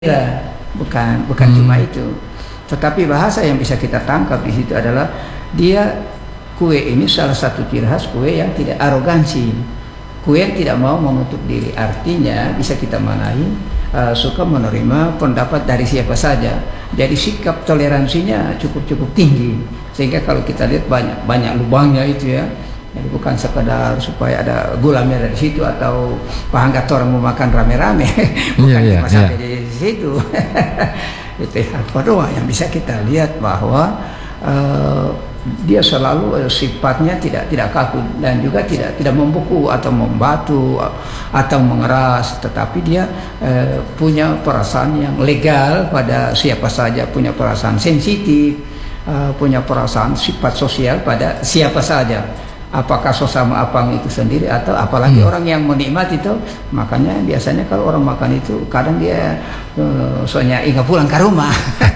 Ya, bukan cuma itu. Tetapi bahasa yang bisa kita tangkap di situ adalah kue ini salah satu ciri khas kue yang tidak arogansi, kue yang tidak mau menutup diri. Artinya bisa kita maknai suka menerima pendapat dari siapa saja. Jadi sikap toleransinya cukup tinggi, sehingga kalau kita lihat banyak lubangnya itu ya. Jadi bukan sekedar supaya ada gula merah di situ atau pahanggat orang mau makan rame-rame, bukan cuma sampai di situ. Itu kedua yang bisa kita lihat bahwa dia selalu sifatnya tidak kaku dan juga tidak membeku atau membatu atau mengeras, tetapi dia punya perasaan yang legal pada siapa saja, punya perasaan sensitif, punya perasaan sifat sosial pada siapa saja. Apakah sesama apang itu sendiri atau apalagi orang yang menikmati itu. Makanya biasanya kalau orang makan itu kadang dia soalnya ingat pulang ke rumah.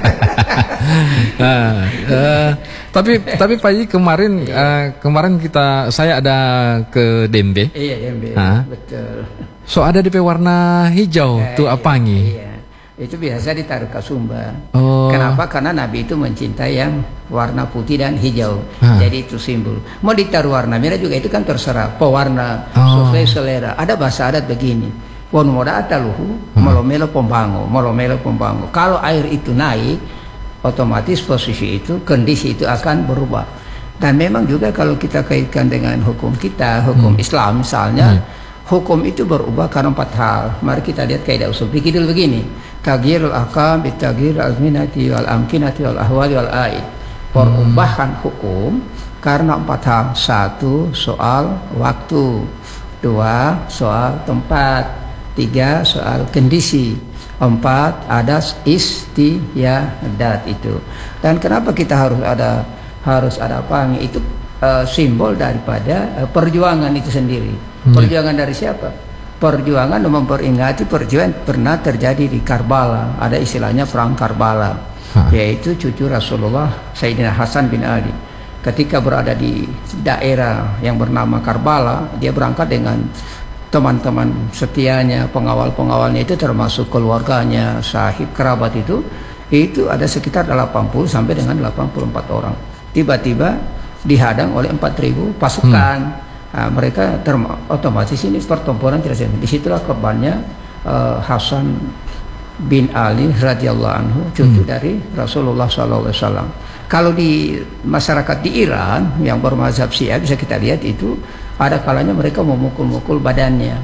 Tapi Pak Haji kemarin saya ada ke Dembe. Iya, Dembe. Betul. So ada DP warna hijau tuh apangi. Iya. Itu biasa ditaruh ke Sumba. Oh. Kenapa? Karena Nabi itu mencintai yang warna putih dan hijau. Jadi itu simbol. Mau ditaruh warna merah juga itu kan terserah. Pewarna sesuai selera. Ada bahasa adat begini. Won moda ataluhu molomelo pombango. Kalau air itu naik, otomatis posisi itu, kondisi itu akan berubah. Dan memang juga kalau kita kaitkan dengan hukum kita, hukum Islam misalnya, hukum itu berubah karena 4 hal. Mari kita lihat kaidah usul fikih dulu begini. Taghyirul ahkam bitaghyir al-minati wal amkinati wal ahwali wal aid. Perubahan hukum karena 4 hal. 1. Soal waktu. 2. Soal tempat. 3. Soal kondisi. 4. Ada istiadat itu. Dan kenapa kita harus ada apa? Itu simbol daripada perjuangan itu sendiri. Perjuangan dari siapa? Perjuangan memperingati perjuangan pernah terjadi di Karbala. Ada istilahnya perang Karbala, yaitu cucu Rasulullah Sayyidina Hasan bin Ali. Ketika berada di daerah yang bernama Karbala, dia berangkat dengan teman-teman setianya, pengawal-pengawalnya itu termasuk keluarganya, sahib kerabat itu ada sekitar 80 sampai dengan 84 orang. Tiba-tiba dihadang oleh 4.000 pasukan. Mereka otomatis ini pertempuran tidak selesai. Disitulah korbannya Hasan bin Ali radhiyallahu anhu, cucu dari Rasulullah SAW. Kalau di masyarakat di Iran yang bermazhab Syiah bisa kita lihat itu ada kalanya mereka memukul-mukul badannya.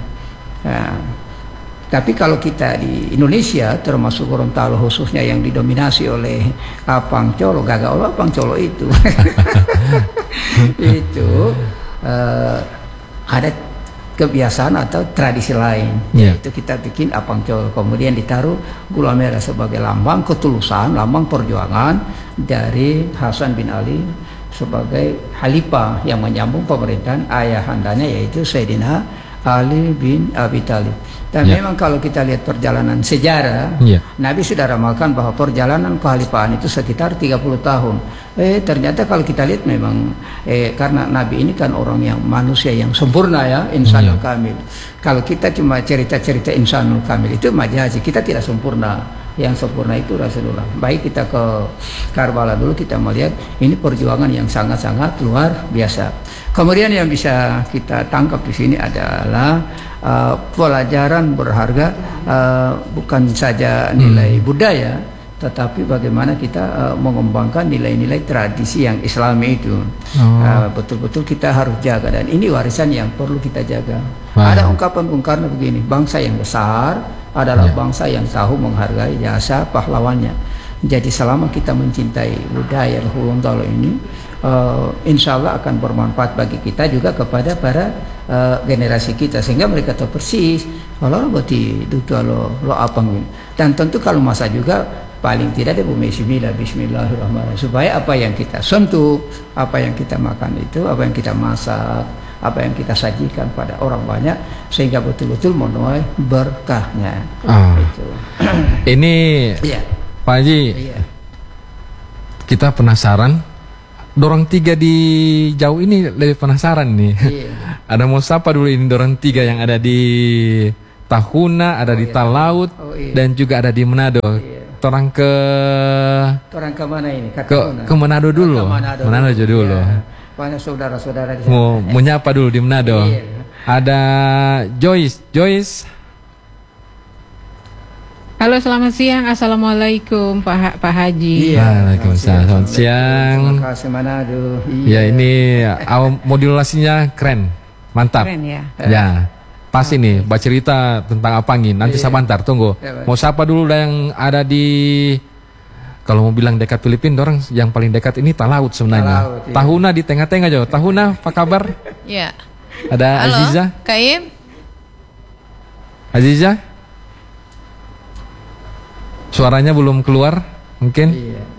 Tapi kalau kita di Indonesia termasuk Gorontalo khususnya yang didominasi oleh Apang Colo, Gagaulo Apang Colo itu itu ada kebiasaan atau tradisi lain, yaitu kita bikin apang colo, kemudian ditaruh gula merah sebagai lambang ketulusan, lambang perjuangan dari Hasan bin Ali sebagai khalifah yang menyambung pemerintahan ayahandanya yaitu Sayyidina Ali bin Abi Thalib. Dan memang kalau kita lihat perjalanan sejarah, Nabi sudah ramalkan bahwa perjalanan kekhalifahan itu sekitar 30 tahun. Ternyata kalau kita lihat memang karena Nabi ini kan orang yang manusia yang sempurna ya, insanul kamil. Kalau kita cuma cerita-cerita insanul kamil itu majazi, kita tidak sempurna. Yang sempurna itu Rasulullah. Baik kita ke Karbala dulu, kita melihat ini perjuangan yang sangat-sangat luar biasa. Kemudian yang bisa kita tangkap di sini adalah pelajaran berharga, bukan saja nilai budaya, tetapi bagaimana kita mengembangkan nilai-nilai tradisi yang Islami itu. Betul-betul kita harus jaga, dan ini warisan yang perlu kita jaga. Ada ungkapan Bung Karno begini, bangsa yang besar adalah bangsa yang tahu menghargai jasa pahlawannya. Jadi selama kita mencintai budaya Gorontalo ini, insya Allah akan bermanfaat bagi kita juga kepada para generasi kita, sehingga mereka tahu persis kalau berarti itu lo apang. Dan tentu kalau masa juga paling tidak ada bismillahirrahmanirrahim, supaya apa yang kita sentuh, apa yang kita makan itu, apa yang kita masak, apa yang kita sajikan pada orang banyak, sehingga betul-betul menuai berkahnya. Itu. Ini Pak Haji, kita penasaran. Dorong 3 di jauh ini lebih penasaran nih. Ada mau sapa dulu ini dorong 3 yang ada di Tahuna, ada di Talaut, dan juga ada di Manado. Orang ke mana ini? Ke Manado dulu. Manado aja dulu. Banyak saudara-saudara di sana. Mau menyapa dulu di Manado. Ada Joyce. Halo, selamat siang. Assalamualaikum Pak Haji. Waalaikumsalam. Selamat siang. Terima kasih Manado. Ya, ini modulasinya keren, mantap. Keren ya. Ya, pas ini bercerita tentang Apangi. Nanti sabantar, tunggu. Mau sapa dulu yang ada di, kalau mau bilang dekat Filipina, orang yang paling dekat ini Talaut sebenarnya. Tahuna di tengah-tengah jauh. Tahuna, apa kabar? Ya. Ada Halo, Aziza. Kaim. Aziza. Suaranya belum keluar, mungkin.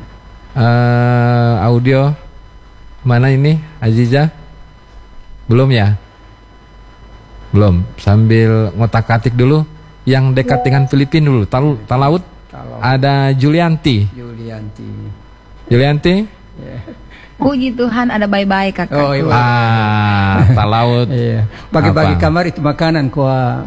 Audio mana ini, Aziza? Belum ya? Belum. Sambil ngotak-atik dulu. Yang dekat dengan Filipina dulu. Talaut. Ada Julianti. Puji Tuhan ada bye-bye kakak. Oh iya. Talaut. Bagi-bagi kamar itu makanan kuah.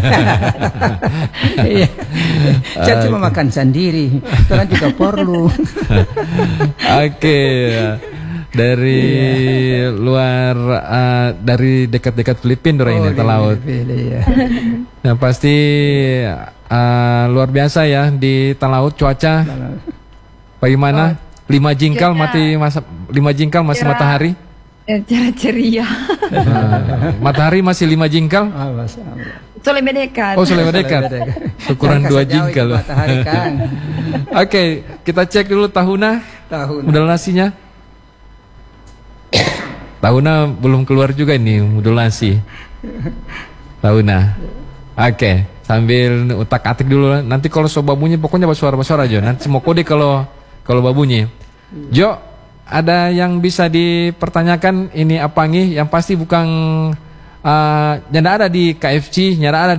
Saya cuma makan sendiri. Karena juga perlu. Oke. Dari luar, dari dekat-dekat Filipina ini Talaut. Yang pasti luar biasa ya di Talaut cuaca. Bagaimana? 5 jingkal masih matahari. Cara ceria. Matahari masih 5 jingkal. Soalnya lebih dekat. Oh, lebih dekat. Ukuran 2 jingkal. Oke, kita cek dulu Tahuna. Modulasinya. Tahuna belum keluar juga ini modulasi. Tahuna. Oke, sambil utak-atik dulu. Nanti kalau sobat bunyi pokoknya bersuara-suara aja. Nanti mau kode kalau babunyi. Jo, ada yang bisa dipertanyakan ini Apangi? Yang pasti bukan nyada ada di KFC, nyada ada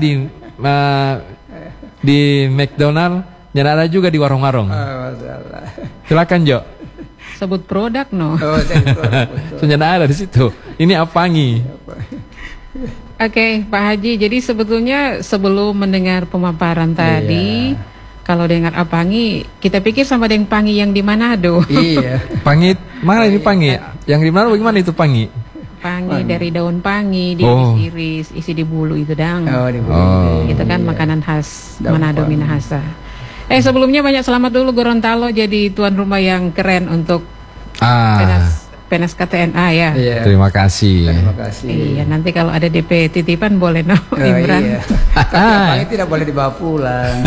di McDonald, nyada ada juga di warung-warung. Silakan Jo. Sebut produk no. So, nyada ada di situ. Ini Apangi. Oke, Pak Haji. Jadi sebetulnya sebelum mendengar pemaparan tadi, kalau dengar Apangi, kita pikir sama dengan Pangi yang di Manado. Iya. Pangi, mana ini Pangi? Yang di Manado bagaimana itu Pangi? Pangi dari daun pangi, diiris-iris, isi di bulu itu dang. Itu kan makanan khas Manado Minahasa. Sebelumnya banyak selamat dulu Gorontalo jadi tuan rumah yang keren untuk PNS KTNA ya. Terima kasih. Iya, nanti kalau ada DP titipan boleh no, Imran. Tapi tidak boleh dibawa pulang.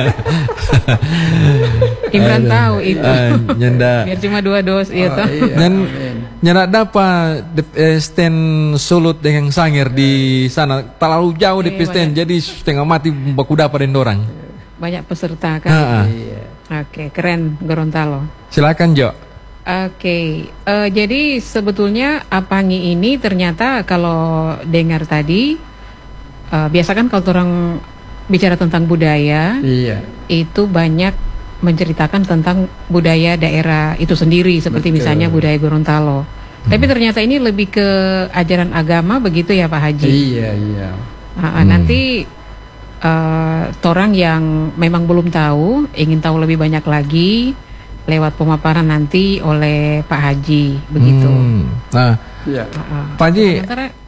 Imran tahu itu. Nyenda. Biar cuma 2 dos itu. Dan nyenda dapat stand sulut dengan sangir di sana terlalu jauh di stand, jadi setengah mati baku dapat orang. Banyak peserta kan. Oke, keren Gorontalo. Silakan Jo. Oke, jadi sebetulnya Apangi ini ternyata kalau dengar tadi, biasa kan kalau orang bicara tentang budaya, itu banyak menceritakan tentang budaya daerah itu sendiri, seperti misalnya budaya Gorontalo. Tapi ternyata ini lebih ke ajaran agama begitu ya Pak Haji? Iya. Nanti orang yang memang belum tahu, ingin tahu lebih banyak lagi, lewat pemaparan nanti oleh Pak Haji begitu. Nah, Pak Haji,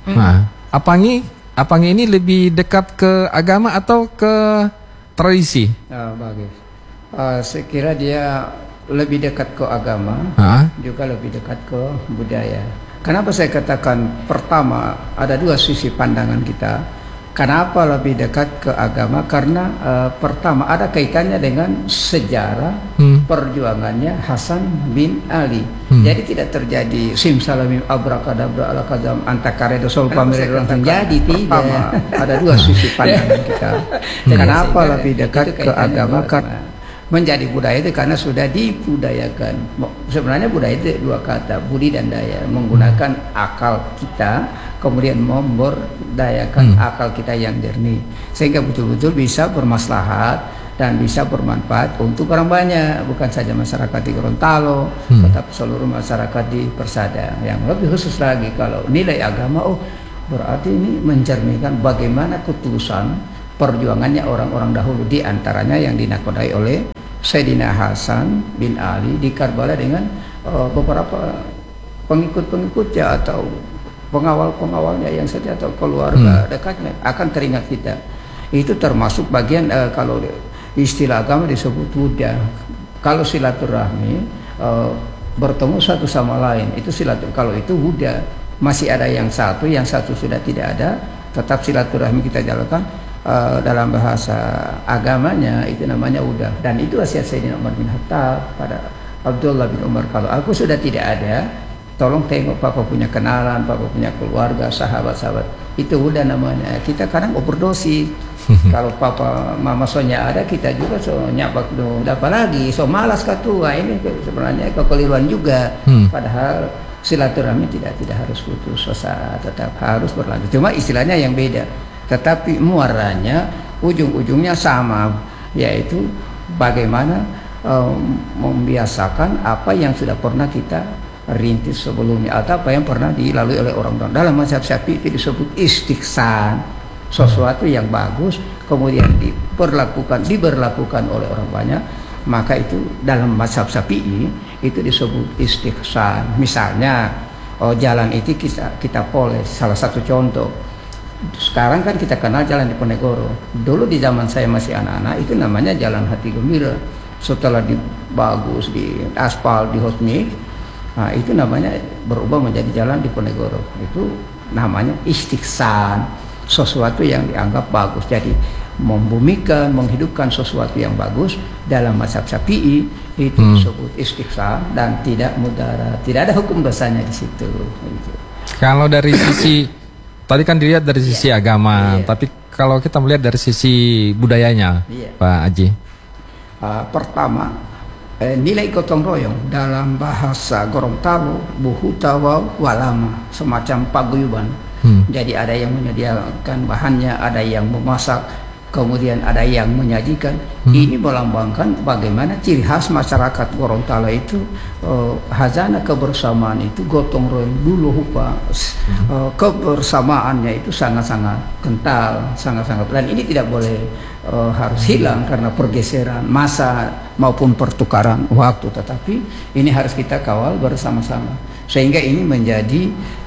Apangi ini lebih dekat ke agama atau ke tradisi? Bagus. Saya kira dia lebih dekat ke agama, juga lebih dekat ke budaya. Kenapa saya katakan pertama ada 2 sisi pandangan kita. Kenapa lebih dekat ke agama? Karena pertama ada kaitannya dengan sejarah perjuangannya Hasan bin Ali. Jadi tidak terjadi simsalabim abrakadabra ala kazam antakaredo sol pameredo langsung jadi. Pertama ada 2 sisi pandangan kita. Kenapa lebih dekat ke agama? Karena menjadi budaya itu karena sudah dibudayakan. Sebenarnya budaya itu 2 kata, budi dan daya, menggunakan akal kita, kemudian memberdayakan akal kita yang jernih, sehingga betul-betul bisa bermaslahat dan bisa bermanfaat untuk orang banyak, bukan saja masyarakat di Gorontalo, tetapi seluruh masyarakat di Persada. Yang lebih khusus lagi kalau nilai agama, berarti ini mencerminkan bagaimana ketulusan perjuangannya orang-orang dahulu, di antaranya yang dinakodai oleh Sayyidina Hasan bin Ali di Karbala dengan beberapa pengikut-pengikutnya atau pengawal-pengawalnya yang saja atau keluarga dekatnya akan teringat kita. Itu termasuk bagian kalau istilah agama disebut wuda. Kalau silaturahmi bertemu satu sama lain itu silaturahmi. Kalau itu wuda, masih ada yang satu sudah tidak ada, tetap silaturahmi kita jalankan. Dalam bahasa agamanya itu namanya wuda. Dan itu wasiat Sayyidina Umar bin Khattab pada Abdullah bin Umar, kalau aku sudah tidak ada, tolong tengok papa punya kenalan, papa punya keluarga, sahabat-sahabat. Itu udah namanya. Kita kadang overdosis. Kalau papa mama sonya ada, kita juga so nyapak do. Apalagi so malas katua. Ini sebenarnya kekeliruan juga. Padahal silaturahmi tidak harus putus asa, tetap harus berlanjut. Cuma istilahnya yang beda. Tetapi muaranya ujung-ujungnya sama, yaitu bagaimana membiasakan apa yang sudah pernah kita rintis sebelumnya atau apa yang pernah dilalui oleh orang-orang. Dalam mazhab Syafi'i itu disebut istiqsan, sesuatu yang bagus kemudian diberlakukan oleh orang banyak, maka itu dalam mazhab Syafi'i itu disebut istiqsan. Misalnya jalan itu kita poles, salah satu contoh. Sekarang kan kita kenal jalan di Ponegoro. Dulu di zaman saya masih anak-anak itu namanya Jalan Hati Gembira. Setelah dibagus, di aspal, di hosmik, nah itu namanya berubah menjadi jalan di Ponegoro. Itu namanya istiqsan, sesuatu yang dianggap bagus. Jadi membumikan, menghidupkan sesuatu yang bagus dalam mazhab Syafi'i itu disebut istiqsan dan tidak mudarat, tidak ada hukum dosanya di situ. Kalau dari sisi tadi kan dilihat dari sisi agama, tapi kalau kita melihat dari sisi budayanya, Pak Haji. Pertama, nilai gotong royong dalam bahasa Gorontalo, buhutawa walama, semacam paguyuban. Jadi ada yang menyediakan bahannya, ada yang memasak, kemudian ada yang menyajikan. Ini melambangkan bagaimana ciri khas masyarakat Gorontalo itu, hazana kebersamaan itu, gotong royong dulu kebersamaannya itu sangat-sangat kental, sangat-sangat, dan ini tidak boleh harus hilang karena pergeseran masa maupun pertukaran waktu, tetapi ini harus kita kawal bersama-sama sehingga ini menjadi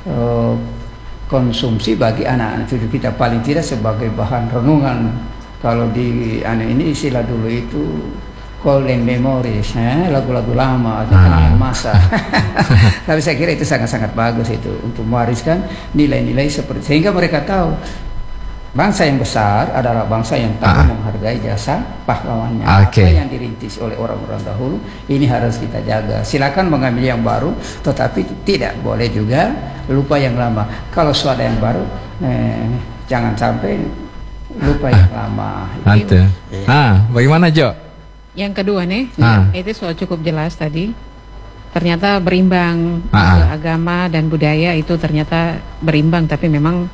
konsumsi bagi anak-anak cucu kita, paling tidak sebagai bahan renungan. Kalau di ini istilah dulu itu golden memories, lagu-lagu lama atau kenangan masa. Tapi saya kira itu sangat-sangat bagus itu untuk mewariskan nilai-nilai seperti, sehingga mereka tahu bangsa yang besar adalah bangsa yang tahu menghargai jasa pahlawannya. Apa yang dirintis oleh orang-orang dahulu ini harus kita jaga. Silakan mengambil yang baru, tetapi tidak boleh juga lupa yang lama. Kalau sudah yang baru, jangan sampai lupa yang lama. Bagaimana Jo? Yang kedua nih, itu soal cukup jelas tadi. Ternyata berimbang, agama dan budaya itu ternyata berimbang, tapi memang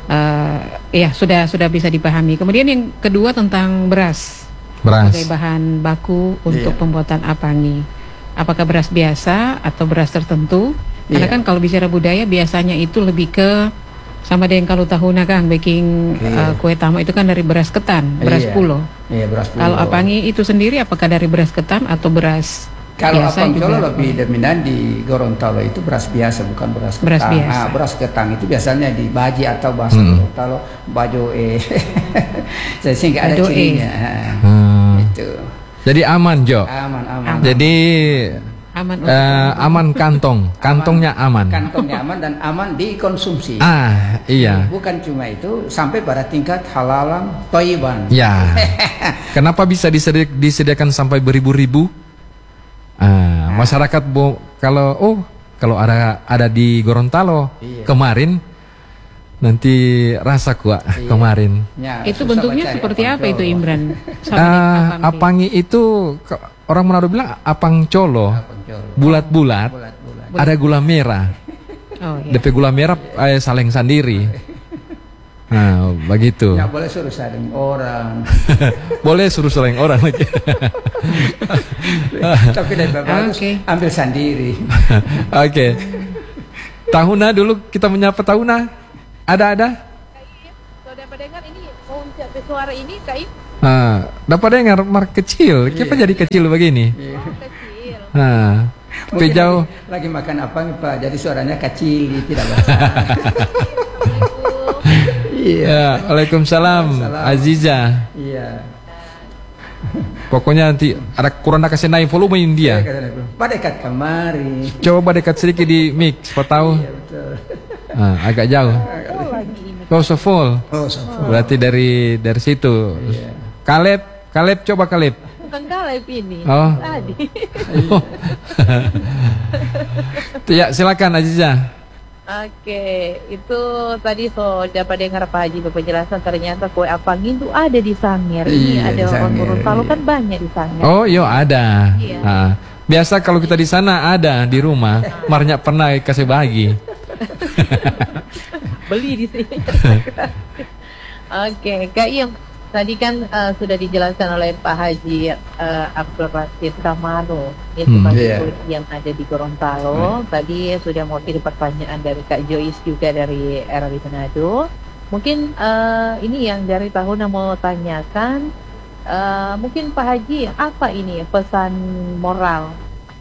sudah bisa dipahami. Kemudian yang kedua tentang beras sebagai bahan baku untuk pembuatan apangi. Apakah beras biasa atau beras tertentu? Karena kan kalau bicara budaya biasanya itu lebih ke sama dengan kalau tahuna Kang baking kue tamo itu kan dari beras ketan, beras pulo. Beras pulo. Kalau apangi itu sendiri apakah dari beras ketan atau beras? Kalau apang Colo lebih dominan di Gorontalo itu beras biasa, bukan beras ketang. Beras ketang itu biasanya di Baji atau bahasa Gorontalo bajo sehingga ada cirinya. Itu. Jadi aman Jo. Aman. Jadi aman kantongnya aman. Kantongnya aman dan aman dikonsumsi. Iya. Bukan cuma itu, sampai pada tingkat halalan thayyiban. Ya. Kenapa bisa disediakan sampai beribu-ribu? Masyarakat kalau ada di Gorontalo kemarin nanti rasa kuat kemarin. Itu bentuknya seperti apa itu Imran? Apangi itu orang Manado bilang apang colo, bulat-bulat, ada gula merah. DP gula merah saleng sendiri. Nah, begitu. Nggak boleh suruh saling orang. Boleh suruh saling orang lagi. Tapi lebih bagus ambil sendiri. Oke. Tahuna dulu kita menyapa Tahuna. Ada. Kalau dapat dengar ini mau ucap suara ini Kak Im? Dapat dengar mark kecil. Kenapa jadi kecil begini? Kecil. Tapi jauh. Lagi makan apa nih Pak? Jadi suaranya kecil, tidak besar. Iya. Waalaikumsalam, Aziza. Iya. Pokoknya nanti ada kurang kasih naik volume dia. Pak dekat kemari. Coba dekat sedikit di mix, siapa tahu. Iya betul. Agak jauh. Oh, so full. Oh, so full. Berarti dari situ. Iya. Kaleb coba Kaleb. Bukan Kaleb ini. Oh. Tadi. Ya, silakan Aziza. Oke, itu tadi dapat dengar Pak Haji penjelasan ternyata kue apangin itu ada di Sangir. Ini Iya, ada di orang Sangir, Gorontalo iya. kan banyak di Sangir. Oh, iya ada. Iya. Biasa kalau kita di sana ada di rumah, marnya pernah kasih bagi. Beli di sini. Oke, Kak Im, tadi kan sudah dijelaskan oleh Pak Haji Abdul Rasid Tamano, itu Iya. yang ada di Gorontalo. Tadi sudah mewakili pertanyaan dari Kak Joyce juga dari RRI Manado. Mungkin ini yang dari tahun mau tanyakan, mungkin Pak Haji apa ini pesan moral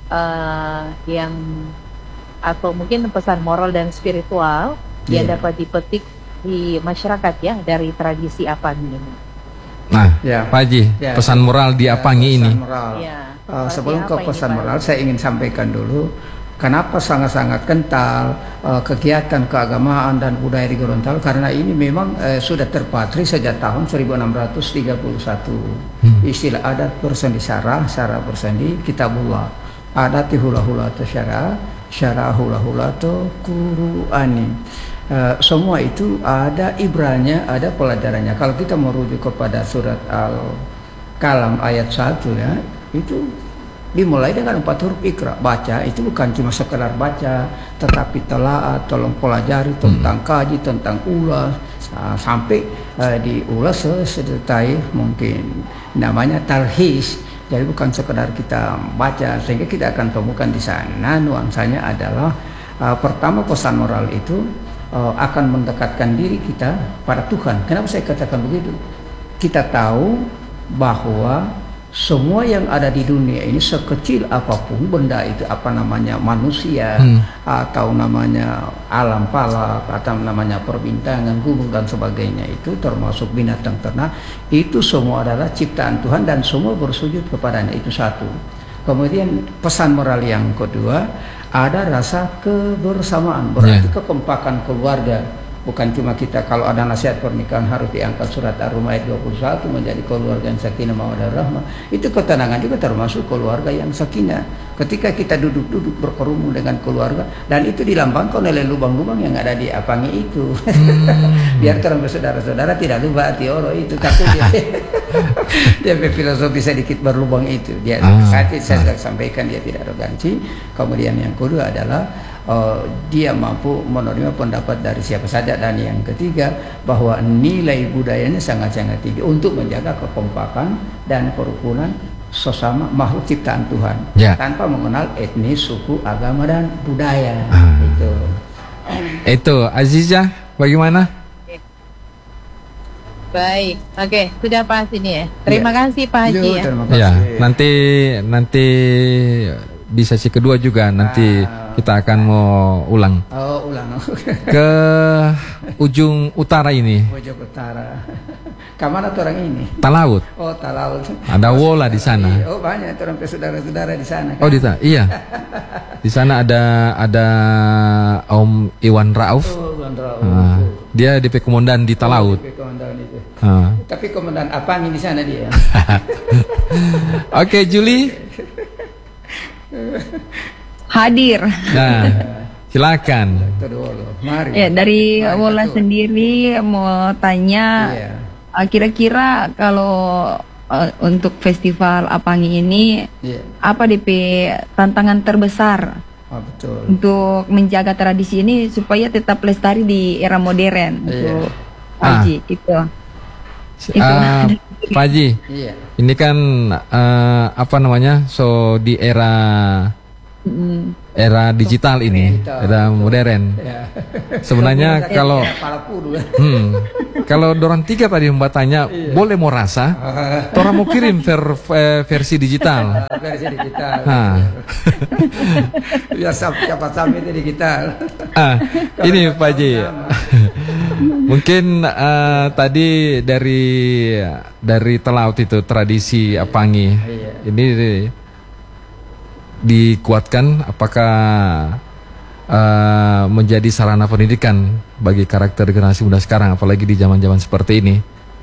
yang atau mungkin pesan moral dan spiritual yang dapat dipetik di masyarakat ya dari tradisi Apangi ini. Nah, Ya. Pak Haji, Ya. pesan moral di Apangi ini. Pesan moral. Ya, Sebelum seperti ke apa pesan ini, Pak? moral, saya ingin sampaikan dulu kenapa sangat-sangat kental kegiatan keagamaan dan budaya di Gorontalo, karena ini memang sudah terpatri sejak tahun 1631. Istilah adat bersendi syara bersendi kitabullah. Adat hula-hula atau syara hula-hula atau Qur'ani. Semua itu ada ibrahnya, ada pelajarannya. Kalau kita merujuk kepada surat Al-Qalam ayat 1 ya, itu dimulai dengan 4 huruf Iqra. Baca itu bukan cuma sekedar baca, tetapi telaah, tolong pelajari tentang kaji, tentang ulas, sampai diulas sedetail mungkin. Namanya tarhis. Jadi bukan sekedar kita baca, sehingga kita akan temukan di sana nuansanya adalah pertama pesan moral itu akan mendekatkan diri kita pada Tuhan. Kenapa saya katakan begitu? Kita tahu bahwa semua yang ada di dunia ini, sekecil apapun benda itu, apa namanya manusia, atau namanya alam palak, atau namanya perbintangan, gunung dan sebagainya, itu termasuk binatang ternak, itu semua adalah ciptaan Tuhan dan semua bersujud kepadanya. Itu satu. Kemudian pesan moral yang kedua, ada rasa kebersamaan, berarti kekompakan keluarga. Bukan cuma kita, kalau ada nasihat pernikahan harus diangkat surat Ar-Rum ayat 21 menjadi keluarga yang sakinah mawaddah rahmah. Itu ketenangan juga termasuk keluarga yang sakinah. Ketika kita duduk-duduk berkerumun dengan keluarga, dan itu dilambangkan oleh lubang-lubang yang ada di Apangi itu. Biar terang bersaudara-saudara tidak lupa hati orang itu, tapi dia berfilosofi sedikit berlubang itu. Dia saya sudah sampaikan, dia tidak arogansi. Kemudian yang kedua adalah dia mampu menerima pendapat dari siapa saja, dan yang ketiga bahwa nilai budayanya sangat-sangat tinggi untuk menjaga kekompakan dan kerukunan sesama makhluk ciptaan Tuhan, tanpa mengenal etnis, suku, agama dan budaya. Itu Aziza, bagaimana? Baik, oke, sudah pas ini ya. Terima kasih Pak Haji ya. Terima kasih. Ya, nanti di sesi kedua juga nanti kita akan mau ulang. Ulang. Ke ujung utara ini. Ujung utara. Kemana tuh orang ini? Talaut. Oh, Talaut. Ada Wola di sana. Oh, banyak orang saudara-saudara di sana. Kan? Oh, iya. Di sana ada Om Iwan Rauf. Oh, Iwan Rauf. Dia DP komandan di Talaut. DP komandan itu. Tapi komandan Apangi di sana dia. Oke, Juli. Hadir. Nah, silakan. Mari. Ya, dari Wola sendiri mau tanya, kira-kira kalau untuk festival Apangi ini, apa DP tantangan terbesar betul, untuk menjaga tradisi ini supaya tetap lestari di era modern? Untuk Haji itu. Pak Haji, ini kan di era digital ini, era modern. Sebenarnya kalau kalau dorang 3 tadi Mbak tanya, boleh mau rasa, orang mau kirim versi digital. Versi digital. Ya siapa sampai itu digital. Ini Pak Haji. Mungkin tadi dari Telaut itu tradisi Apangi. Ini dikuatkan apakah menjadi sarana pendidikan bagi karakter generasi muda sekarang, apalagi di zaman-zaman seperti ini,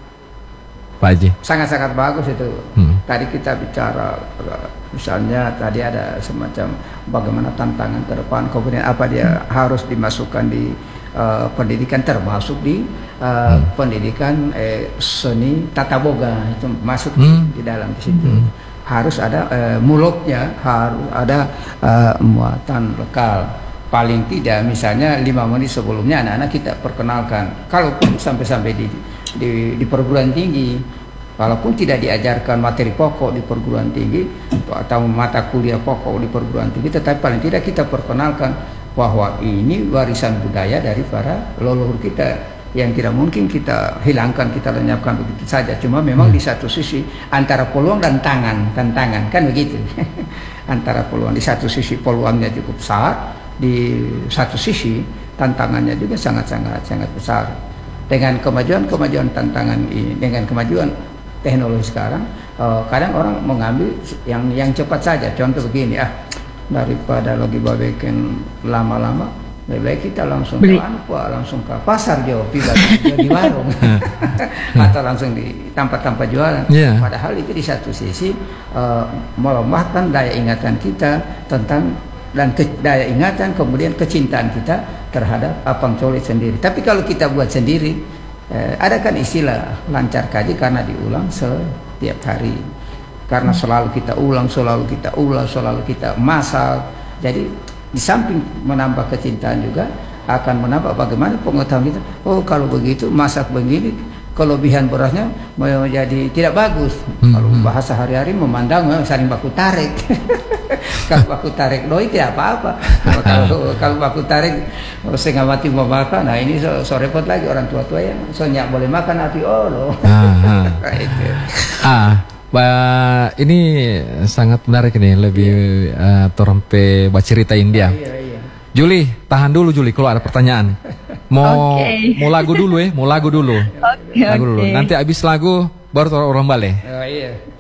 Pak Haji? Sangat-sangat bagus itu. Tadi kita bicara, misalnya tadi ada semacam bagaimana tantangan ke depan, kemudian apa dia harus dimasukkan di pendidikan, termasuk di pendidikan seni tata boga, itu masuk di dalam di situ. Harus ada mulutnya, harus ada muatan lokal. Paling tidak misalnya 5 menit sebelumnya anak-anak kita perkenalkan. Kalaupun sampai di perguruan tinggi, walaupun tidak diajarkan materi pokok di perguruan tinggi atau mata kuliah pokok di perguruan tinggi, tetapi paling tidak kita perkenalkan bahwa ini warisan budaya dari para leluhur kita yang tidak mungkin kita hilangkan, kita lenyapkan begitu saja. Cuma memang di satu sisi antara peluang dan tantangan kan begitu. Antara peluang, di satu sisi peluangnya cukup besar, di satu sisi tantangannya juga sangat besar. Dengan kemajuan tantangan ini, dengan kemajuan teknologi sekarang, kadang orang mengambil yang cepat saja. Contoh begini, daripada lagi babekin lama-lama, lebih baik kita langsung langsung ke pasar jauh, di warung atau langsung di tempat-tempat jualan. Padahal itu di satu sisi melemahkan daya ingatan kita tentang dan daya ingatan, kemudian kecintaan kita terhadap Apang Colik sendiri. Tapi kalau kita buat sendiri, ada kan istilah lancar kaji karena diulang setiap hari. Karena selalu kita ulang, selalu kita masak. Jadi di samping menambah kecintaan juga akan menambah bagaimana pengetahuan kita. Oh, kalau begitu masak begini, kelebihan berasnya menjadi tidak bagus. Kalau bahasa hari-hari memandang saling baku tarik. Kalau baku tarik doi tidak apa-apa. Kalau baku tarik setengah mati mau makan, nah ini so repot lagi orang tua-tua yang soalnya boleh makan api olo. Ini sangat menarik nih, lebih torompe bacerita India. Juli, tahan dulu Juli kalau ada pertanyaan. Mau lagu dulu mau lagu dulu. Lagu dulu. Nanti habis lagu baru orang balik.